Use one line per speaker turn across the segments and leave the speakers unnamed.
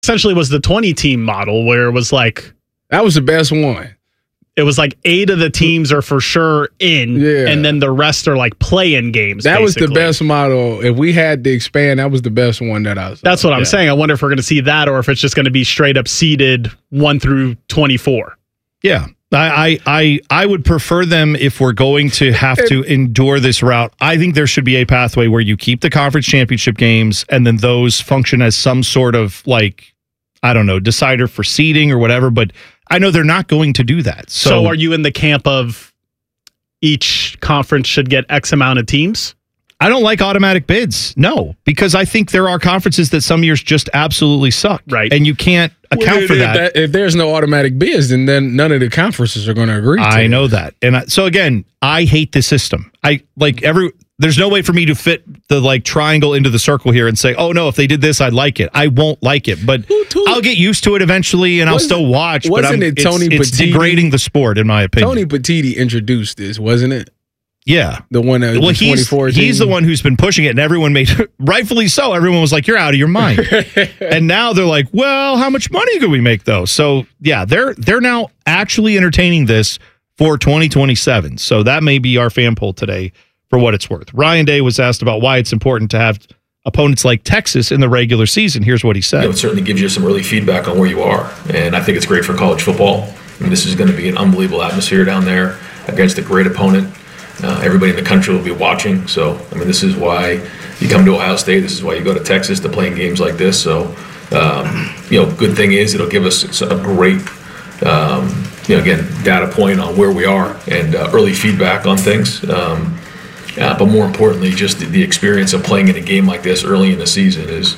essentially was the 20-team model where it was like...
That was the best one.
It was like 8 of the teams are for sure in, and then the rest are like play-in games.
That
basically.
was the best model. If we had to expand, that was the best one that I saw.
That's what I'm saying. I wonder if we're going to see that or if it's just going to be straight up seeded 1 through 24.
Yeah. I would prefer them if we're going to have to endure this route. I think there should be a pathway where you keep the conference championship games and then those function as some sort of like, I don't know, decider for seeding or whatever, but I know they're not going to do that.
So are you in the camp of each conference should get X amount of teams?
I don't like automatic bids. No, because I think there are conferences that some years just absolutely suck.
Right.
And you can't account for that.
If there's no automatic bids, then none of the conferences are going to agree to
I know that. And so again, I hate the system. There's no way for me to fit the like triangle into the circle here and say, oh no, if they did this, I'd like it. I won't like it, but I'll get used to it eventually and I'll still watch.
Wasn't it Tony Petitti?
It's degrading the sport, in my opinion.
Tony Petitti introduced this, wasn't it?
Yeah.
The one that 2014.
He's the one who's been pushing it, and everyone rightfully so. Everyone was like, you're out of your mind. And now they're like, well, how much money could we make, though? So, yeah, they're now actually entertaining this for 2027. So that may be our fan poll today for what it's worth. Ryan Day was asked about why it's important to have opponents like Texas in the regular season. Here's what he said.
It certainly gives you some early feedback on where you are, and I think it's great for college football. I mean, this is going to be an unbelievable atmosphere down there against a great opponent. Everybody in the country will be watching. So, I mean, this is why you come to Ohio State. This is why you go to Texas to play in games like this. So, good thing is it'll give us a great, again, data point on where we are and early feedback on things. But more importantly, just the experience of playing in a game like this early in the season is,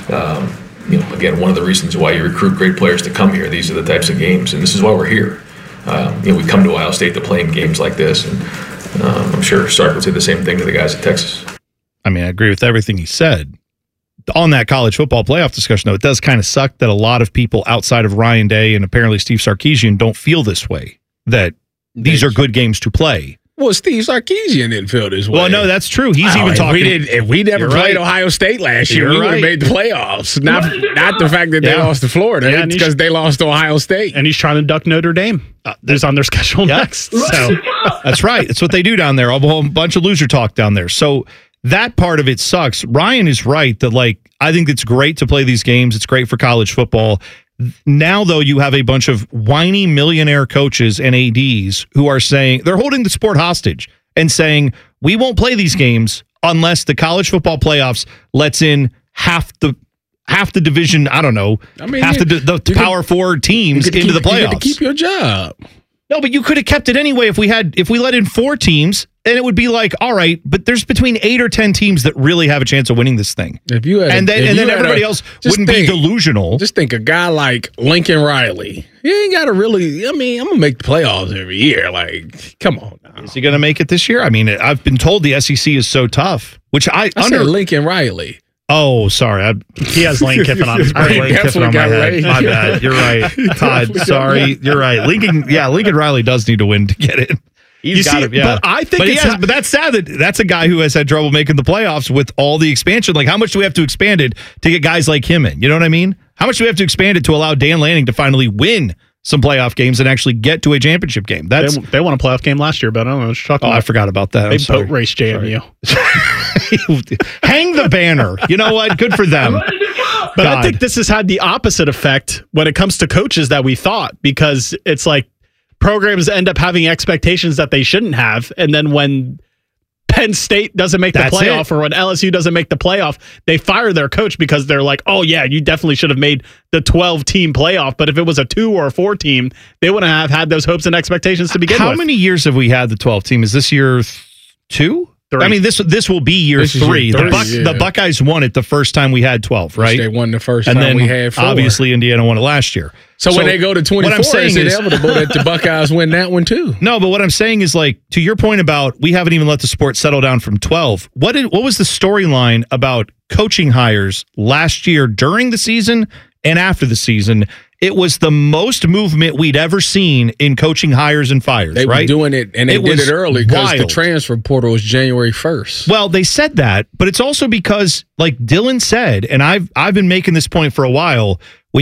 again, one of the reasons why you recruit great players to come here. These are the types of games, and this is why we're here. We come to Ohio State to play in games like this, and I'm sure Sark would say the same thing to the guys at Texas.
I mean, I agree with everything he said. On that college football playoff discussion, though, it does kind of suck that a lot of people outside of Ryan Day and apparently Steve Sarkisian don't feel this way, that these are good games to play.
Well, Steve Sarkisian didn't feel this way.
Well, no, that's true. He's even talking.
If we never played Ohio State last year, we would have made the playoffs. Not the fact that they lost to Florida. It's because they lost to Ohio State.
And he's trying to duck Notre Dame. There's on their schedule next. So
that's right. It's what they do down there. A whole bunch of loser talk down there. So that part of it sucks. Ryan is right that, I think it's great to play these games. It's great for college football. Now, though, you have a bunch of whiny millionaire coaches and ADs who are saying they're holding the sport hostage and saying we won't play these games unless the college football playoffs lets in half the division. I don't know. I mean, half the Power Four teams into the playoffs.
You get to keep your job.
No, but you could have kept it anyway if we let in 4 teams, and it would be like, all right, but there's between 8 or 10 teams that really have a chance of winning this thing.
If you had,
and then everybody else wouldn't be delusional.
Just think a guy like Lincoln Riley. He ain't got to really. I mean, I'm gonna make the playoffs every year. Come on now.
Is he gonna make it this year? I mean, I've been told the SEC is so tough. Which I
said Lincoln Riley.
Oh, sorry.
He has Lane Kiffin on his brain.
Lane Kiffin on my head. My bad. You're right. Todd, sorry. You're right. Lincoln Riley does need to win to get in. He's got it. Yeah.
But I think
but that's sad that that's a guy who has had trouble making the playoffs with all the expansion. How much do we have to expand it to get guys like him in? You know what I mean? How much do we have to expand it to allow Dan Lanning to finally win some playoff games and actually get to a championship game? They
won a playoff game last year, but I don't know what you're talking about.
I forgot about that.
They boat race JMU.
Hang the banner. You know what? Good for them.
But I think this has had the opposite effect when it comes to coaches that we thought, because it's like programs end up having expectations that they shouldn't have. And then when Penn State doesn't make the playoff or when LSU doesn't make the playoff, they fire their coach because they're like, oh, yeah, you definitely should have made the 12-team playoff. But if it was a 2 or a 4 team, they wouldn't have had those hopes and expectations to begin with.
How many years have we had the 12-team? Is this year 2?
3.
I mean, this will be year 3. The Buckeyes won it the first time we had 12, right?
They won the first time we had 4.
Obviously, Indiana won it last year.
So when they go to 24, it's inevitable that the Buckeyes win that one too.
No, but what I'm saying is, to your point about we haven't even let the sport settle down from 12. What was the storyline about coaching hires last year during the season and after the season? It was the most movement we'd ever seen in coaching hires and fires,
They
right?
were doing it, and they did it early because the transfer portal was January 1st.
Well, they said that, but it's also because, like Dylan said, and I've been making this point for a while,